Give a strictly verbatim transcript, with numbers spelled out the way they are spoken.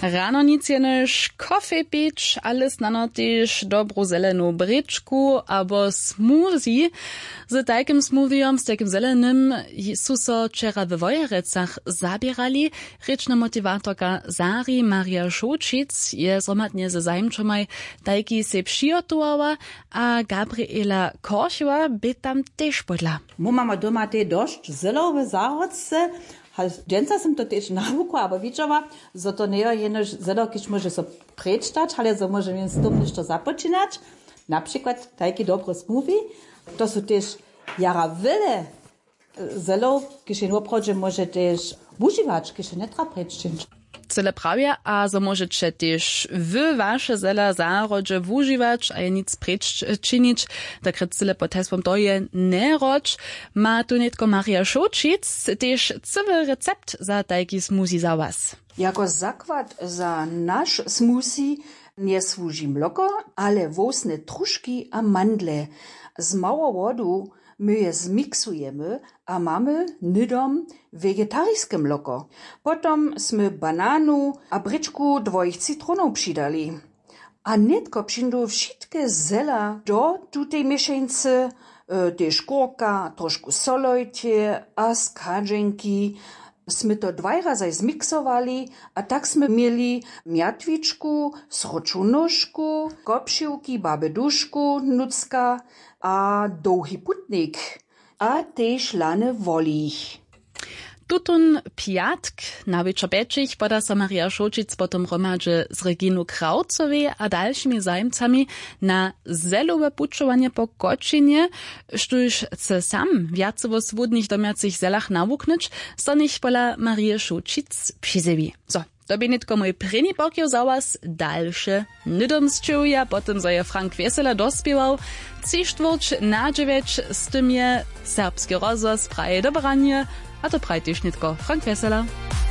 Rano nic jenož kofe pić, ale snano też dobrą zeleną bryczku albo smoothie. Z takim smoothiom, z takim zelenym su so wczera w Wojerecach zabierali. Ryczna motivatorka Zari Maria Šočic je zromadnie ze zajmczomaj tajki se przyjotowała, a Gabriela Koršova by tam też podla. Mu mama doma te dość zelowe zahodce. Dżęca sam to też nauku, aber widziała, że to nie jest zelo, kiż może so przedstać, ale że może więc z tym nešto zapoczynać. Na przykład taki dobry smoothie, to są też jara wiele zelo, kiż in oprodzie może też używać, kiż nie trzeba przedczynić. Cele prawie, a so możecie też wy wasze zela zarodże wużywać, a je nic prečinić, tak cele poteswom to je ne roč. Ma tu netko Maria Šočic, też cały recept za taki smoothie za was. Jako zakład za nasz smoothie nie służy mloko, ale wosne truszki a mandle. Z mało wodu my je zmiksujemy, a mamy nydom vegetarijskie mloko. Potom sme bananu a bryczku dwojich citronów przydali. A netko přindu wszystkie zela do tutej mieszance, te szkórka, troszkę solojcie a skadženki. Sme to dvaj razy zmiksowali, a tak sme mieli miatwiczku, sroczą nóżku, kopsiłki, babeduszku, nucka a długi putnik, a też lane wolich. Tutun piatk na wieczoreczich poda sa Maria Šočic potom hromadže z Reginu Kraucowej a dalszymi zajmcami na zelowe puczowanie po kočinie, štuž se sam viacovo swódnych domiacich zelach nawuknyć, sto nich pola Maria Šočic přizevi. So, to by nitko mój pryni pokieł za was dalsze nydomsčuja, potom za je Frank Vesela dospiewał, cištvorč na dziewięć z tym je serbski rozhlas praje dobranie, a to prajte już nitko Frank Vesela.